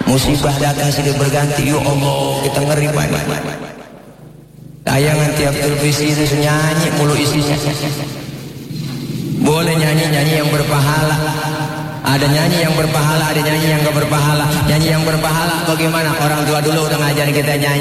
Musibah datang silih berganti, ya Allah, kita ngeri banget. Tayangan tiap televisi itu nyanyi mulu isinya. Boleh nyanyi-nyanyi yang berpahala. Ada nyanyi yang berpahala, ada nyanyi yang gak berpahala. Nyanyi yang berpahala bagaimana? Orang tua dulu udah ngajarin kita nyanyi.